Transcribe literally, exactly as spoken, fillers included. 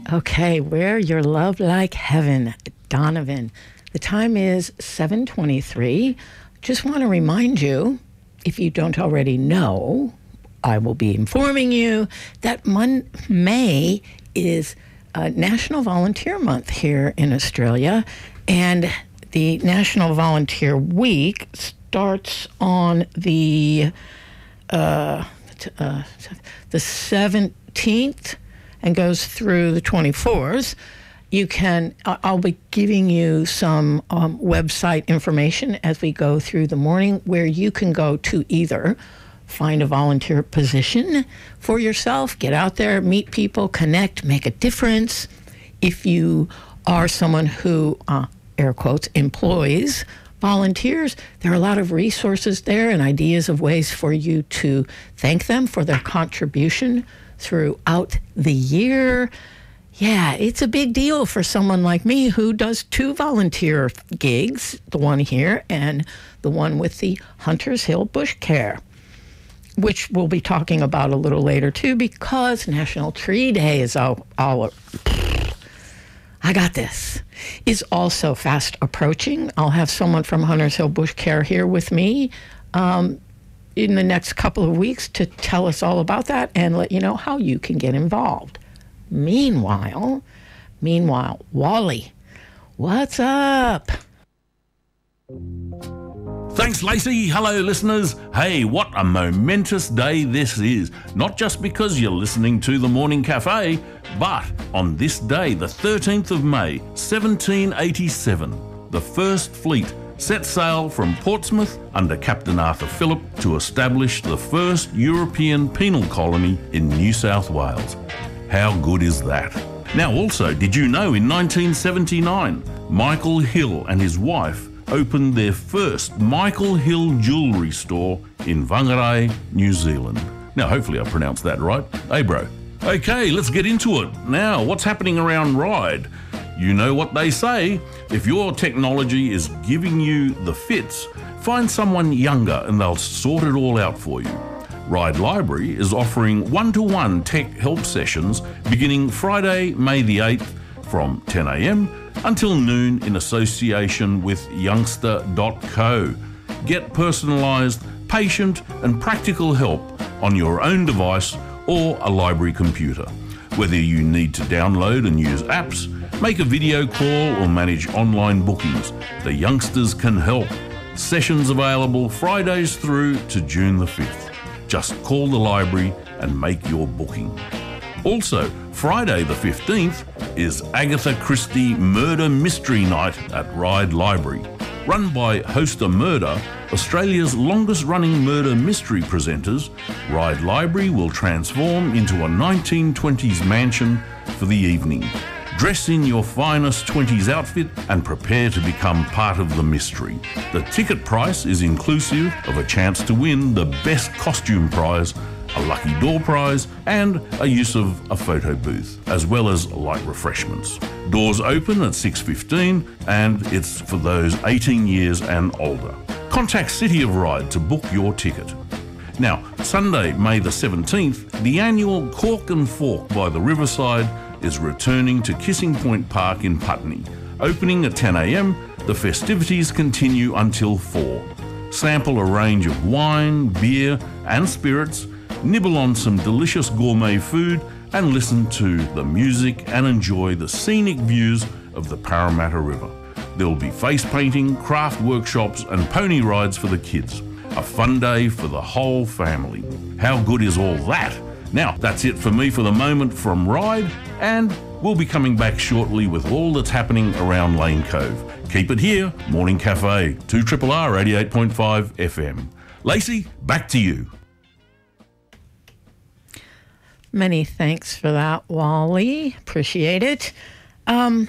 Okay, wear your love like heaven, Donovan. The time is seven twenty-three. Just want to remind you, if you don't already know, I will be informing you that Mon- May is uh, National Volunteer Month here in Australia, and the National Volunteer Week starts on the uh, uh, the seventeenth and goes through the twenty-fourth. You can, I'll be giving you some um, website information as we go through the morning where you can go to either find a volunteer position for yourself, get out there, meet people, connect, make a difference. If you are someone who, uh, air quotes, employs volunteers, there are a lot of resources there and ideas of ways for you to thank them for their contribution throughout the year. Yeah, it's a big deal for someone like me who does two volunteer gigs, the one here and the one with the Hunters Hill Bush Care, which we'll be talking about a little later too, because National Tree Day is all, all I got this, is also fast approaching. I'll have someone from Hunters Hill Bush Care here with me um, in the next couple of weeks to tell us all about that and let you know how you can get involved. Meanwhile, meanwhile, Wally, what's up? Thanks, Lacey. Hello, listeners. Hey, what a momentous day this is. Not just because you're listening to the Morning Cafe, but on this day, the thirteenth of May, seventeen eighty-seven, the First Fleet set sail from Portsmouth under Captain Arthur Phillip to establish the first European penal colony in New South Wales. How good is that? Now also, did you know in nineteen seventy-nine, Michael Hill and his wife opened their first Michael Hill jewellery store in Whangarei, New Zealand. Now, hopefully I pronounced that right. Hey, bro. Okay, let's get into it. Now, what's happening around Ride? You know what they say. If your technology is giving you the fits, find someone younger and they'll sort it all out for you. Ride Library is offering one-to-one tech help sessions beginning Friday, May the eighth from ten a.m. until noon in association with youngster dot co. Get personalised, patient and practical help on your own device or a library computer. Whether you need to download and use apps, make a video call or manage online bookings, the youngsters can help. Sessions available Fridays through to June the fifth. Just call the library and make your booking. Also, Friday the fifteenth is Agatha Christie Murder Mystery Night at Ride Library. Run by Hoster Murder, Australia's longest-running murder mystery presenters, Ride Library will transform into a nineteen twenties mansion for the evening. Dress in your finest twenties outfit and prepare to become part of the mystery. The ticket price is inclusive of a chance to win the best costume prize, a lucky door prize, and a use of a photo booth, as well as light refreshments. Doors open at six fifteen and it's for those eighteen years and older. Contact City of Ride to book your ticket. Now, Sunday, May the seventeenth, the annual Cork and Fork by the Riverside is returning to Kissing Point Park in Putney. Opening at ten a.m, the festivities continue until four. Sample a range of wine, beer and spirits, nibble on some delicious gourmet food and listen to the music and enjoy the scenic views of the Parramatta River. There will be face painting, craft workshops and pony rides for the kids. A fun day for the whole family. How good is all that? Now, that's it for me for the moment from Ride, and we'll be coming back shortly with all that's happening around Lane Cove. Keep it here, Morning Cafe, two R R R eighty-eight point five F M. Lacey, back to you. Many thanks for that, Wally. Appreciate it. Um,